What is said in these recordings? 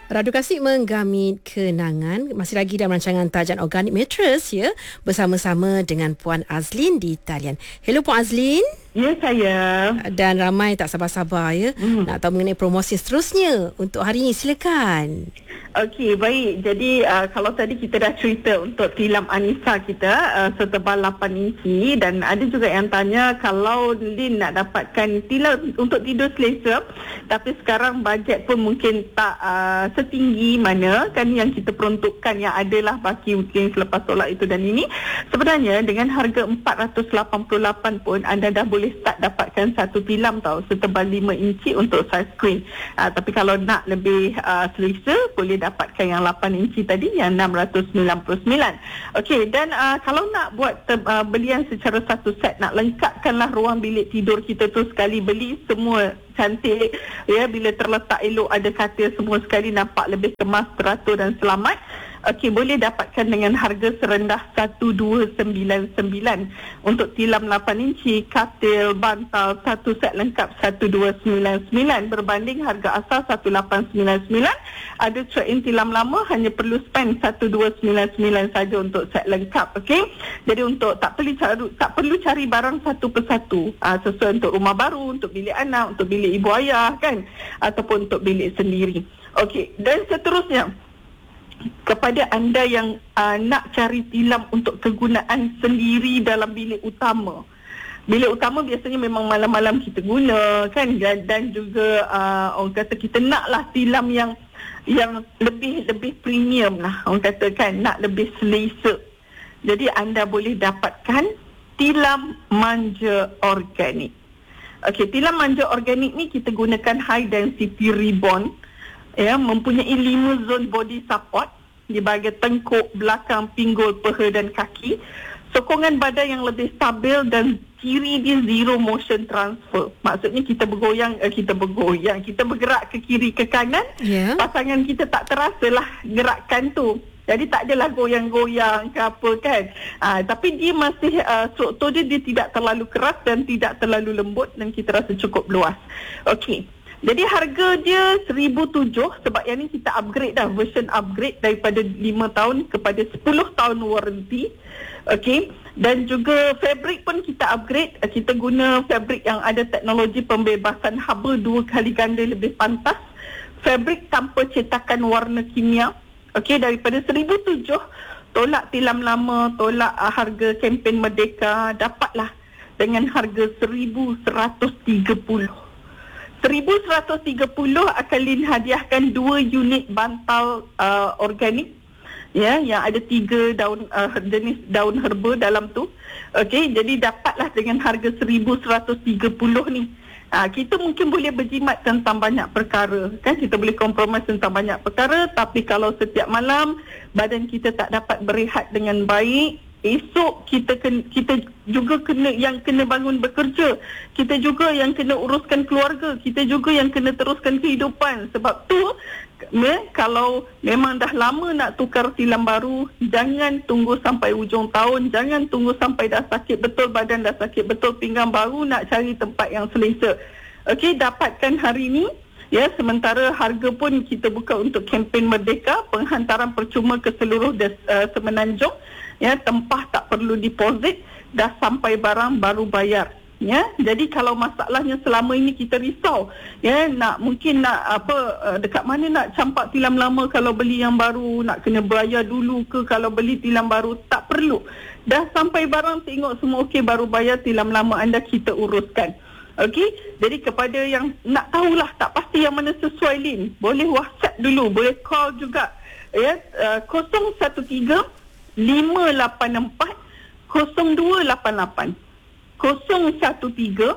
Radu Kasih menggamit kenangan. Masih lagi dalam rancangan Tajan Organic Mattress ya, bersama-sama dengan Puan Azlin di talian. Hello Puan Azlin. Ya, saya. Dan ramai tak sabar-sabar ya nak tahu mengenai promosi seterusnya untuk hari ini. Silakan. Okey, baik. Jadi kalau tadi kita dah cerita untuk tilam Anissa kita setebal 8 inci, dan ada juga yang tanya kalau Lin nak dapatkan tilam untuk tidur selesa, tapi sekarang bajet pun mungkin tak setinggi mana kan yang kita peruntukkan, yang adalah baki mungkin selepas solat itu dan ini. Sebenarnya dengan harga 488 pun anda dah boleh start dapatkan satu tilam tau, setebal 5 inci untuk size queen. Tapi kalau nak lebih selesa, boleh dapatkan yang 8 inci tadi yang 699. Okey, dan kalau nak buat belian secara satu set, nak lengkapkanlah ruang bilik tidur kita tu, sekali beli semua cantik ya, bila terletak elok, ada katil semua sekali, nampak lebih kemas, teratur dan selamat. Okey, boleh dapatkan dengan harga serendah 1299 untuk tilam 8 inci, katil, bantal, satu set lengkap 1299 berbanding harga asal 1899. Ada trade-in tilam lama hanya perlu spend 1299 saja untuk set lengkap. Okey, jadi untuk tak perlu cari barang satu persatu, sesuai untuk rumah baru, untuk bilik anak, untuk bilik ibu ayah kan, ataupun untuk bilik sendiri. Okey, dan seterusnya kepada anda yang nak cari tilam untuk kegunaan sendiri dalam bilik utama. Bilik utama biasanya memang malam-malam kita guna kan, dan juga orang kata kita naklah tilam yang lebih premium lah, orang kata kan, nak lebih selesa. Jadi anda boleh dapatkan tilam manja organik. Okey, tilam manja organik ni kita gunakan high density ribbon ya, mempunyai 5 zon body support di bahagian tengkuk, belakang, pinggul, peha dan kaki. Sokongan badan yang lebih stabil dan kiri dia zero motion transfer. Maksudnya kita bergerak ke kiri ke kanan, pasangan kita tak terasalah gerakan tu. Jadi tak adalah goyang-goyang ke apa kan. Tapi dia masih struktur dia tidak terlalu keras dan tidak terlalu lembut, dan kita rasa cukup luas. Okey. Jadi harga dia 1,007 sebab yang ni kita upgrade dah, version upgrade daripada 5 tahun kepada 10 tahun warranty. Okey, dan juga fabric pun kita upgrade. Kita guna fabric yang ada teknologi pembebasan haba 2 kali ganda lebih pantas. Fabric tanpa cetakan warna kimia. Okey, daripada 1,007 tolak tilam lama, tolak harga kempen Merdeka, dapatlah dengan harga 1,130. 1,130 akan Lin hadiahkan 2 unit bantal organik ya, yang ada 3 daun jenis daun herba dalam tu. Okey, jadi dapatlah dengan harga 1,130 ni. Kita mungkin boleh berjimat tentang banyak perkara kan, kita boleh kompromis tentang banyak perkara, tapi kalau setiap malam badan kita tak dapat berehat dengan baik, esok kita juga kena bangun bekerja, kita juga yang kena uruskan keluarga, kita juga yang kena teruskan kehidupan. Sebab tu kalau memang dah lama nak tukar tilam baru, jangan tunggu sampai hujung tahun, jangan tunggu sampai dah sakit betul badan, dah sakit betul pinggang, baru nak cari tempat yang selesa. Okey, dapatkan hari ini ya, sementara harga pun kita buka untuk kempen Merdeka, penghantaran percuma ke seluruh Semenanjung ya, tempah tak perlu deposit, dah sampai barang baru bayar ya. Jadi kalau masalahnya selama ini kita risau ya, mungkin dekat mana nak campak tilam lama, kalau beli yang baru nak kena bayar dulu ke, kalau beli tilam baru tak perlu, dah sampai barang tengok semua okey, baru bayar tilam lama anda kita uruskan. Okey, jadi kepada yang nak tahulah tak pasti yang mana sesuai Lin, boleh WhatsApp dulu, boleh call juga ya, 013 584 0288 013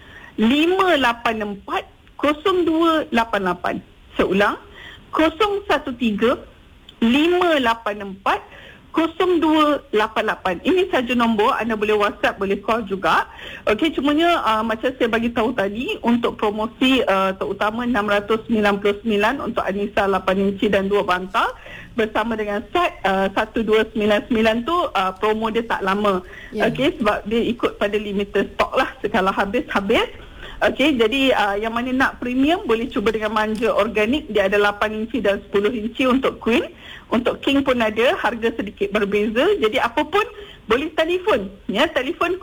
584 0288. Seulang, 013 584 0288. Ini saja nombor, anda boleh WhatsApp, boleh call juga. Okey, cumanya macam saya bagi tahu tadi, untuk promosi terutama 699 untuk Anissa 8 inci dan 2 bantal bersama dengan set 1299 tu, promo dia tak lama. Okey, sebab dia ikut pada limited stock lah, kalau habis. Okey, jadi yang mana nak premium boleh cuba dengan manja organik. Dia ada 8 inci dan 10 inci untuk queen. Untuk king pun ada, harga sedikit berbeza. Jadi apa pun boleh telefon. Ya, telefon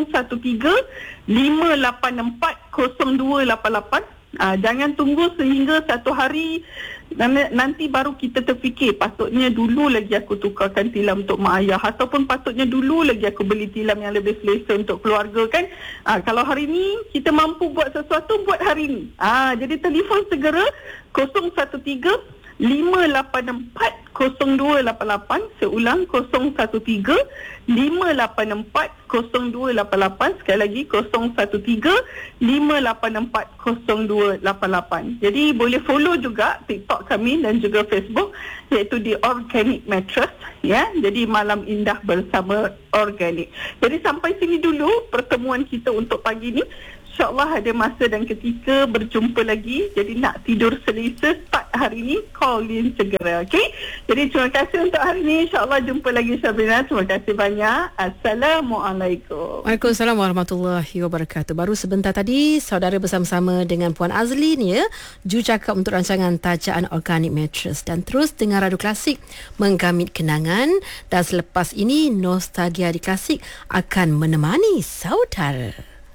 013-584-0288. Jangan tunggu sehingga satu hari nanti baru kita terfikir patutnya dulu lagi aku tukarkan tilam untuk mak ayah, ataupun patutnya dulu lagi aku beli tilam yang lebih selesa untuk keluarga kan. Kalau hari ni kita mampu buat sesuatu, buat hari ni. Jadi telefon segera 013-584-0288. Seulang 013-584-0288. Sekali lagi 013-584-0288. Jadi boleh follow juga TikTok kami dan juga Facebook, iaitu di Organic Mattress, ya. Jadi malam indah bersama Organic. Jadi sampai sini dulu pertemuan kita untuk pagi ni. InsyaAllah ada masa dan ketika berjumpa lagi. Jadi nak tidur selesa start hari ni, call in segera. Okay? Jadi terima kasih untuk hari ni. InsyaAllah jumpa lagi, Sabrina. Terima kasih banyak. Assalamualaikum. Waalaikumsalam warahmatullahi wabarakatuh. Baru sebentar tadi saudara bersama-sama dengan Puan Azlin, ya, jurucakap untuk rancangan Tajaan Organic Mattress. Dan terus dengar Radio Klasik menggamit kenangan. Dan selepas ini Nostalgia di Klasik akan menemani saudara.